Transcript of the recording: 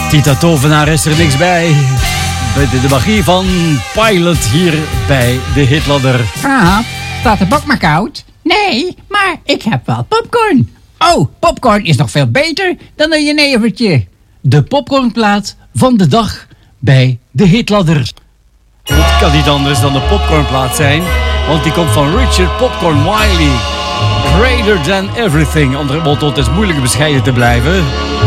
Tita Tovenaar is er niks bij. De magie van Pilot hier bij de Hitladder. Ah, staat de bok maar koud? Nee, maar ik heb wel popcorn. Oh, popcorn is nog veel beter dan een jenevertje. De popcornplaat van de dag bij de Hitladder. Het kan niet anders dan de popcornplaat zijn, want die komt van Richard Popcorn Wiley. Greater than everything. Andere motto, het is moeilijk bescheiden te blijven.